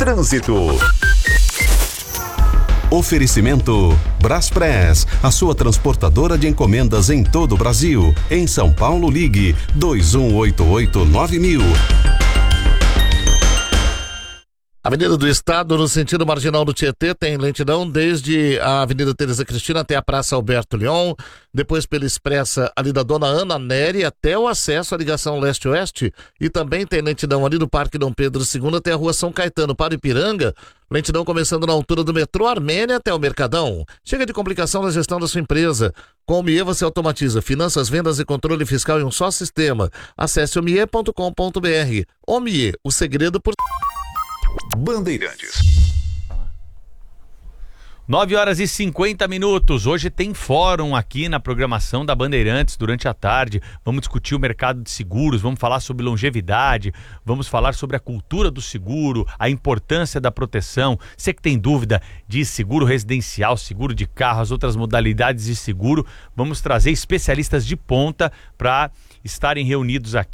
Trânsito. Oferecimento Braspress, a sua transportadora de encomendas em todo o Brasil. Em São Paulo, ligue 2188-9000. Avenida do Estado, no sentido marginal do Tietê, tem lentidão desde a Avenida Teresa Cristina até a Praça Alberto Leon, depois pela expressa ali da Dona Ana Nery até o acesso à ligação leste-oeste, e também tem lentidão ali do Parque Dom Pedro II até a Rua São Caetano para Ipiranga, lentidão começando na altura do metrô Armênia até o Mercadão. Chega de complicação na gestão da sua empresa. Com o Mie você automatiza finanças, vendas e controle fiscal em um só sistema. Acesse omie.com.br. O Mie, o segredo por... Bandeirantes. 9h50. Hoje tem fórum aqui na programação da Bandeirantes durante a tarde. Vamos discutir o mercado de seguros, vamos falar sobre longevidade, vamos falar sobre a cultura do seguro, a importância da proteção. Você que tem dúvida de seguro residencial, seguro de carro, as outras modalidades de seguro, vamos trazer especialistas de ponta para estarem reunidos aqui